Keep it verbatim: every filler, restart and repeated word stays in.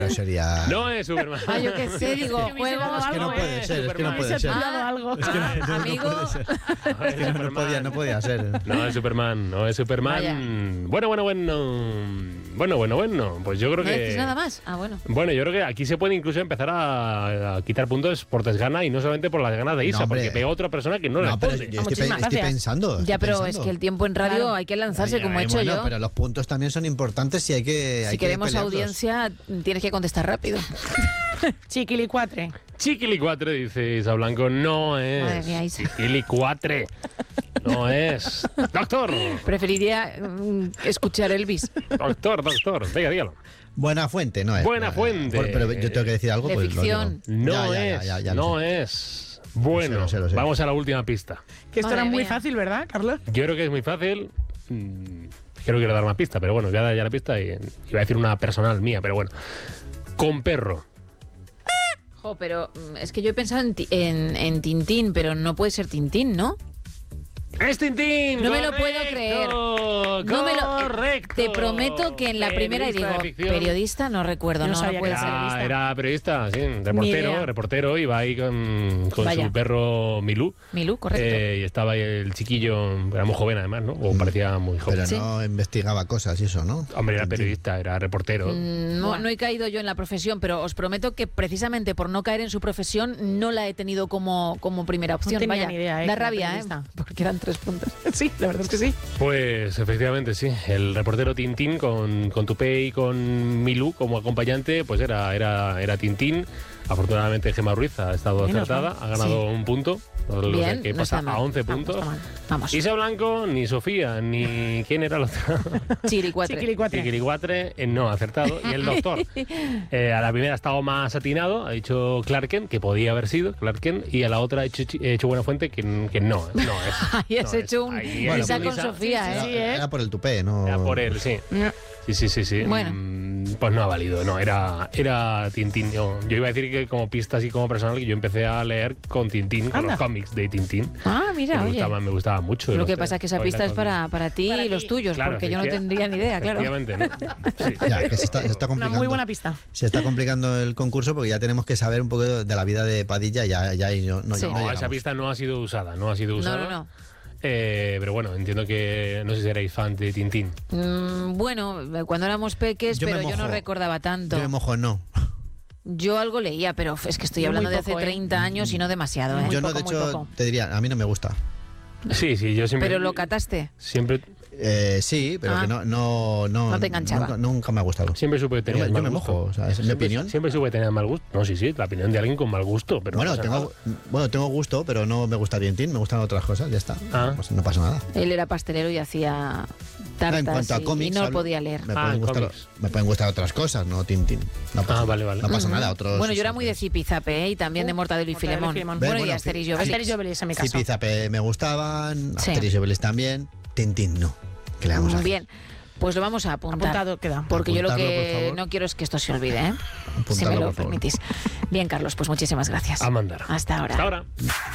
Sería... No es Superman. Ah, yo qué sé, digo, juego. Es que no puede ser, es que no puede ser. algo. Es que no, no, no Amigo. puede ser. Es que no, no podía, no podía ser. No es Superman, no es Superman. Vaya. Bueno, bueno, bueno. Bueno, bueno, bueno. Pues yo creo ¿No que... decís nada más? Ah, bueno. Bueno, yo creo que aquí se puede incluso empezar a, a quitar puntos por desgana y no solamente por las ganas de Isa, No, hombre. porque pega a otra persona que no, No, pero responde. yo estoy, pe- Muchísimas estoy gracias. pensando. Ya, estoy pero pensando. es que el tiempo en radio Claro. hay que lanzarse Ay, como ay, he hecho bueno, yo. pero los puntos también son importantes y hay que. hay Si que queremos pelearlos. audiencia, tienes que contestar rápido. Chiquilicuatre. Chiquilicuatre, dice Isa Blanco, no es. Madre mía, Isa. Chiquilicuatre, no es. Doctor, Preferiría mm, escuchar Elvis. doctor, doctor, venga, dígalo. Buena fuente, no es. Buena Eh, fuente. por- Pero yo tengo que decir algo. De pues lo ficción. digo. No Ya, ya, es, ya, ya, ya lo no sé. es. Bueno, Lo sé, lo sé, lo sé. vamos a la última pista. Que esto Madre era muy mía. fácil, ¿verdad, Carlos? Yo creo que es muy fácil. Mm, Creo que quiero dar una pista, pero bueno, voy a dar ya la pista y iba a decir una personal mía, pero bueno. Con perro. Jo, pero mm, es que yo he pensado en, ti- en, en Tintín, pero no puede ser Tintín, ¿no? ¡Es Tintín! No me lo puedo ¡Correcto! creer. No me lo- ¡Correcto! Te prometo que en la primera y Periodista digo, de ficción. periodista, no recuerdo, Yo no no, sabía no puede que ser. era- Ah, era periodista, sí, Ni reportero, idea. reportero, iba ahí con, con Vaya. su perro Milú. Milú, correcto. Eh, y estaba ahí el chiquillo, era muy joven además, ¿no? O parecía muy joven. Pero Sí. no investigaba cosas y eso, ¿no? Hombre, era Tintín. periodista, era reportero. Mm, No, Bueno. no he caído yo en la profesión, pero os prometo que precisamente por no caer en su profesión no la he tenido como, como primera opción. tenía Vaya, ni idea, ¿eh? da que era rabia, ¿eh? periodista. Porque eran tres puntos. Sí, la verdad es que sí. Pues efectivamente, sí. El reportero Tintín con, con Tupé y con Milú como acompañante, pues era, era, era Tintín. Afortunadamente Gemma Ruiz ha estado Menos acertada, ha ganado un punto. O sea, Bien, que no pasa está mal. a once Vamos, puntos. está mal. Vamos. Isa Blanco, ni Sofía, ni... ¿Quién era la otra? Chiricuatre. Chiquilicuatre. Chiquilicuatre, eh, no, acertado. Y el doctor, eh, a la primera ha estado más atinado, ha dicho Clark Kent, que podía haber sido Clark Kent, y a la otra ha hecho, chi- hecho Buena Fuente, que, que no, no es. Ahí has no es. hecho un Ahí, Bueno, Isa ahí, con Isa. Sofía, Sí, ¿eh? sí, sí. ¿eh? Era por el tupé, ¿no? Era por él, sí. Sí, sí, sí, sí. Bueno. Mm, Pues no ha valido, no, era, era Tintín. Yo, yo iba a decir que como pista así como personal, que yo empecé a leer con Tintín, con Anda. los cómics de Tintín. Ah, que mira, me, oye. gustaba, me gustaba mucho. Lo los que tres. pasa es que esa Hoy pista la es cosa- para, para ti Para y los ti. tuyos, Claro, porque yo no efectiva- tendría ni idea, claro. Efectivamente, ¿no? Sí. Ya, que se está, se está Una complicando. muy buena pista. Se está complicando el concurso porque ya tenemos que saber un poco de la vida de Padilla. Ya, ya ahí no, no, Sí. no No, llegamos. esa pista no ha sido usada, no ha sido No, usada. no, no. Eh, pero bueno, entiendo que no sé si erais fan de Tintín. Mm, bueno, cuando éramos peques, Yo me pero yo no mojo. recordaba tanto. Yo me mojo, no. Yo algo leía, pero es que estoy Yo muy hablando de poco, hace ¿eh? treinta años y no demasiado, ¿eh? Muy yo no, poco, de muy hecho, poco. te diría, a mí no me gusta. Sí, sí, yo siempre. Pero lo cataste. Siempre, Eh, sí, pero Ah. que no, no, no, No te enganchaba. Nunca, nunca me ha gustado. siempre supe que Yo, tenías me- yo mal me gusto. mojo, o sea, es mi Siempre- opinión. Siempre supe que tenías mal gusto. No, sí, sí, la opinión de alguien con mal gusto. Pero Bueno, no pasa tengo, nada. bueno, tengo gusto, pero no me gusta Tintín, me gustan otras cosas, ya está. Ah. Pues no pasa nada. Él era pastelero y hacía Ah, tartas en cuanto a y- y, cómics, no hablo- podía leer. Me, Ah, pueden en gustar, cómics. me pueden gustar otras cosas, no Tintín. No pasa, Ah, vale, vale. No pasa Ujú. nada. Otros, Bueno, yo era muy de Zipizape, ¿eh? Y también de Uh, Mortadelo y Mortadelo y Filemón. Filemón. Bueno, Ven, y bueno, Asterix y Fi- Obelix. Asterix y Obelix en mi caso. Zipizape me gustaban, Sí. Asterix y Obelix también, Tintín no. ¿Qué le vamos a hacer? Bien, pues lo vamos a apuntar. Apuntado queda. Porque yo lo Apuntarlo, por que favor. no quiero es que esto se olvide, ¿eh? Si me Apuntarlo, lo por favor. permitís. Bien, Carlos, pues muchísimas gracias. A mandar. Hasta ahora. Hasta ahora.